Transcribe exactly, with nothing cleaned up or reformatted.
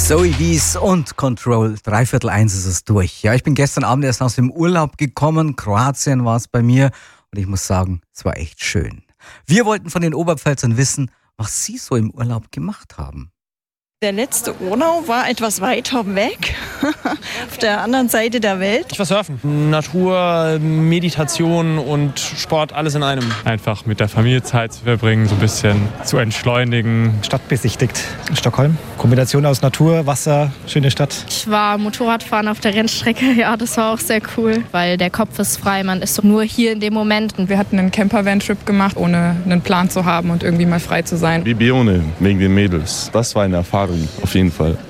Zoe Wies und Control, dreiviertel eins ist es durch. Ja, ich bin gestern Abend erst aus dem Urlaub gekommen, Kroatien war es bei mir und ich muss sagen, es war echt schön. Wir wollten von den Oberpfälzern wissen, was sie so im Urlaub gemacht haben. Der letzte Urlaub war etwas weiter weg, auf der anderen Seite der Welt. Ich war surfen. Natur, Meditation und Sport, alles in einem. Einfach mit der Familie Zeit zu verbringen, so ein bisschen zu entschleunigen. Stadt besichtigt. Stockholm. Kombination aus Natur, Wasser, schöne Stadt. Ich war Motorradfahren auf der Rennstrecke, ja, das war auch sehr cool, weil der Kopf ist frei, man ist nur hier in dem Moment. Und wir hatten einen Camper-Van-Trip gemacht, ohne einen Plan zu haben und irgendwie mal frei zu sein. Bibione, wegen den Mädels. Das war eine Erfahrung, auf jeden Fall.